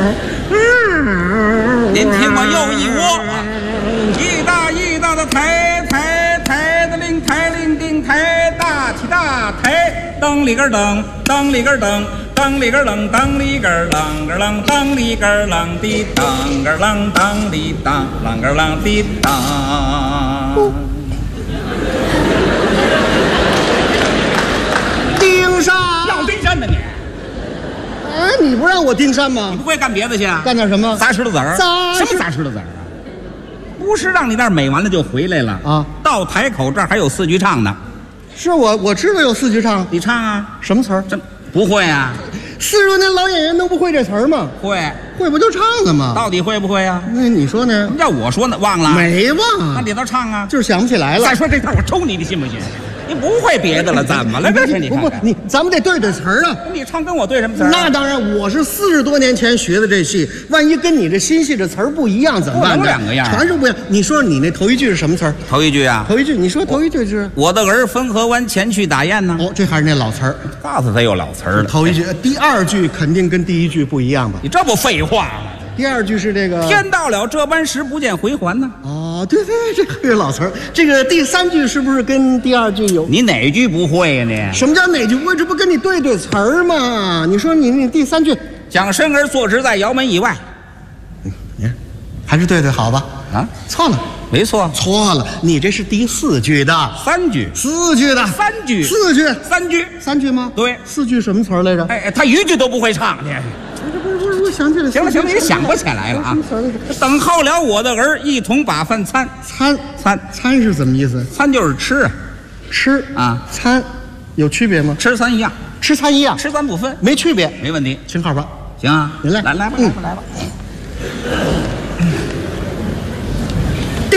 您听我又一窝，一大一大的抬的铃抬铃叮抬大起大抬，噔里个噔，噔里个噔。当里个啷当里个啷个啷当里个啷的当个啷当里当啷个啷的当。 丁山， 要丁山呢你？ 哎，你不让我丁山吗？ 你不会干别的去啊？ 干点什么？ 砸石头子儿？什么砸石头子儿啊？不是让你那儿美完了就回来了啊？ 到台口这儿还有4句唱呢。 是我知道有4句唱， 你唱啊？ 什么词儿？ 这不会啊 ？40多年老演员都不会这词儿吗？ 会不就唱了吗？ 到底会不会啊？ 那你说呢？ 什么叫我说呢？忘了？ 没忘啊。 那里头唱啊？ 就是想不起来了。 再说这套我抽你，你信不信？你不会别的了，怎么了？这是你看看咱们得对词儿啊。 你唱跟我对什么词儿？ 那当然，我是40多年前学的这戏，万一跟你这新戏这词儿不一样怎么办呢？ 不能2个样， 全是不一样。你说你那头一句是什么词儿？ 头一句啊？ 头一句，你说头一句是？ 我的儿汾河湾前去打雁呢。 哦，这还是那老词儿。 告诉他有老词儿了。 头一句，第2句肯定跟第1句不一样吧？ 你这不废话吗？ 第2句是这个天到了这般时，不见回还呢。 哦，对，这还是老词儿。这个第3句是不是跟第2句有？ 你哪句不会呀？你什么叫哪句不会？这不跟你对词儿吗？你说你第3句， 将身儿坐直在窑门以外。 你看，还是对好吧？ 啊， 错了， 没错， 错了，你这是第4句的 ，3句 ，4句的 ，3句 ，4句 ，3句 ，3句吗？ 对 ，4句什么词儿来着？ 哎，他一句都不会唱去。 不是，我想起来。 行了，你想不起来了啊？等候了我的儿，一同把饭餐。餐是怎么意思？ 餐就是吃啊， 吃啊，餐有区别吗？ 吃餐一样， 吃餐一样， 吃餐不分， 没区别， 没问题。 请好吧？ 行啊， 您来吧。